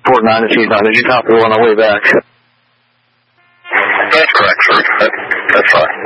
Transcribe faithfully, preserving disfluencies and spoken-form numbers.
Port nine to Teton. Did you copy one on the way back? That's correct, sir. That, that's right.